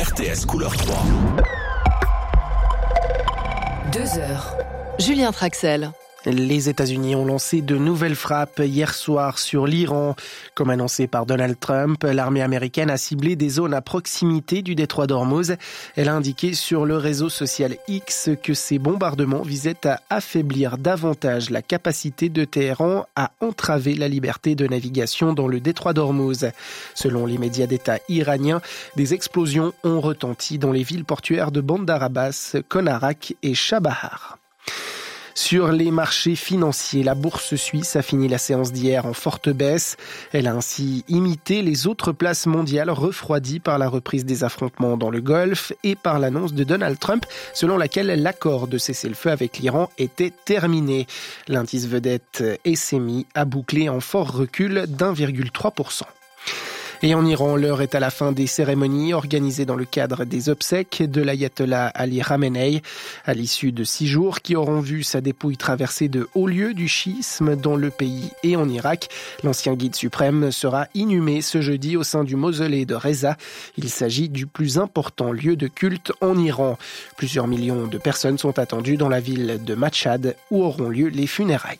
RTS Couleur 3. 2 heures. Julien Traxel. Les États-Unis ont lancé de nouvelles frappes hier soir sur l'Iran. Comme annoncé par Donald Trump, l'armée américaine a ciblé des zones à proximité du détroit d'Ormuz. Elle a indiqué sur le réseau social X que ces bombardements visaient à affaiblir davantage la capacité de Téhéran à entraver la liberté de navigation dans le détroit d'Ormuz. Selon les médias d'État iraniens, des explosions ont retenti dans les villes portuaires de Bandar Abbas, Konarak et Chabahar. Sur les marchés financiers, la bourse suisse a fini la séance d'hier en forte baisse. Elle a ainsi imité les autres places mondiales refroidies par la reprise des affrontements dans le Golfe et par l'annonce de Donald Trump selon laquelle l'accord de cessez-le-feu avec l'Iran était terminé. L'indice vedette SMI a bouclé en fort recul d'1,3%. Et en Iran, l'heure est à la fin des cérémonies organisées dans le cadre des obsèques de l'ayatollah Ali Khamenei. À l'issue de 6 jours qui auront vu sa dépouille traverser de hauts lieux du chiisme dans le pays et en Irak, l'ancien guide suprême sera inhumé ce jeudi au sein du mausolée de Reza. Il s'agit du plus important lieu de culte en Iran. Plusieurs millions de personnes sont attendues dans la ville de Mashhad où auront lieu les funérailles.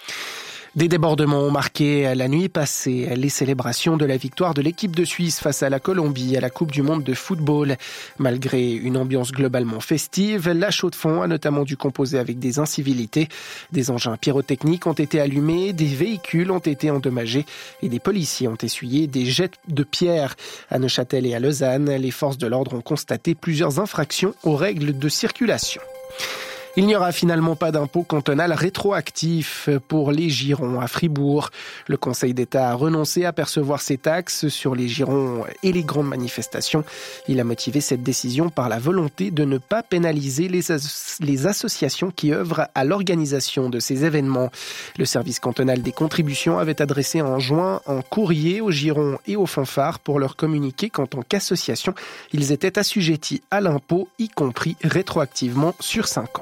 Des débordements ont marqué la nuit passée les célébrations de la victoire de l'équipe de Suisse face à la Colombie à la Coupe du monde de football. Malgré une ambiance globalement festive, la chaux-de-fonds a notamment dû composer avec des incivilités. Des engins pyrotechniques ont été allumés, des véhicules ont été endommagés et des policiers ont essuyé des jets de pierre. À Neuchâtel et à Lausanne, les forces de l'ordre ont constaté plusieurs infractions aux règles de circulation. Il n'y aura finalement pas d'impôt cantonal rétroactif pour les girons à Fribourg. Le Conseil d'État a renoncé à percevoir ces taxes sur les girons et les grandes manifestations. Il a motivé cette décision par la volonté de ne pas pénaliser les associations qui œuvrent à l'organisation de ces événements. Le service cantonal des contributions avait adressé en juin un courrier aux girons et aux fanfares pour leur communiquer qu'en tant qu'association, ils étaient assujettis à l'impôt, y compris rétroactivement sur 5 ans.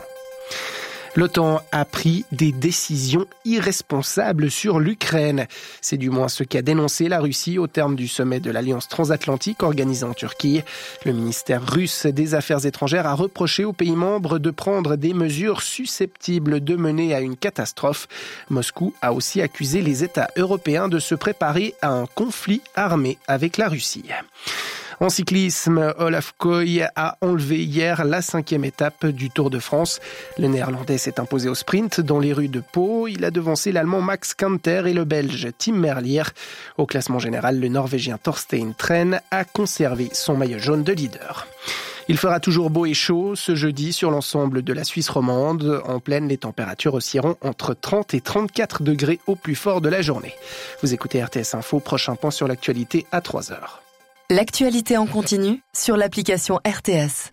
L'OTAN a pris des décisions irresponsables sur l'Ukraine. C'est du moins ce qu'a dénoncé la Russie au terme du sommet de l'Alliance transatlantique organisé en Turquie. Le ministère russe des Affaires étrangères a reproché aux pays membres de prendre des mesures susceptibles de mener à une catastrophe. Moscou a aussi accusé les États européens de se préparer à un conflit armé avec la Russie. En cyclisme, Olaf Koy a enlevé hier la 5e étape du Tour de France. Le Néerlandais s'est imposé au sprint dans les rues de Pau. Il a devancé l'Allemand Max Kanter et le Belge Tim Merlier. Au classement général, le Norvégien Thorstein Tren a conservé son maillot jaune de leader. Il fera toujours beau et chaud ce jeudi sur l'ensemble de la Suisse romande. En pleine, les températures oscilleront entre 30 et 34 degrés au plus fort de la journée. Vous écoutez RTS Info, prochain point sur l'actualité à 3h. L'actualité en continu sur l'application RTS.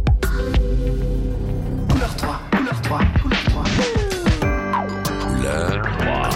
Couleur 3, couleur 3, couleur 3. Couleur 3.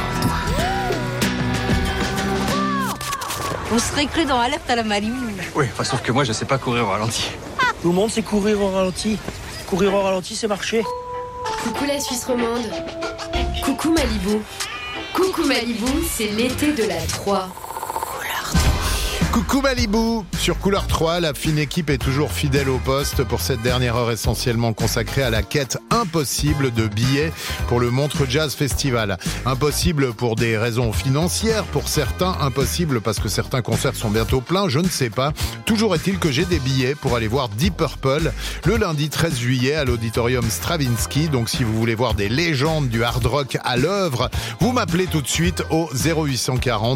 On serait cru dans Alerte à la Malibu. Oui, enfin, sauf que moi, je sais pas courir au ralenti. Tout le monde sait courir au ralenti. Courir au ralenti, c'est marcher. Coucou la Suisse romande. Coucou Malibu. Coucou Malibu, c'est l'été de la 3. Coucou Malibu. Sur Couleur 3, la fine équipe est toujours fidèle au poste pour cette dernière heure essentiellement consacrée à la quête impossible de billets pour le Montreux Jazz Festival. Impossible pour des raisons financières, pour certains impossible parce que certains concerts sont bientôt pleins, je ne sais pas. Toujours est-il que j'ai des billets pour aller voir Deep Purple le lundi 13 juillet à l'auditorium Stravinsky. Donc si vous voulez voir des légendes du hard rock à l'œuvre, vous m'appelez tout de suite au 0840